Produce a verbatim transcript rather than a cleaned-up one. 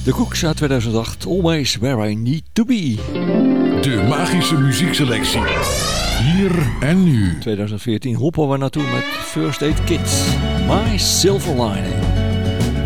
De Cooks uit tweeduizend acht, Always Where I Need To Be. De magische muziekselectie. Hier en nu. tweeduizend veertien hoppen we naartoe met First Aid Kids. My Silver Lining.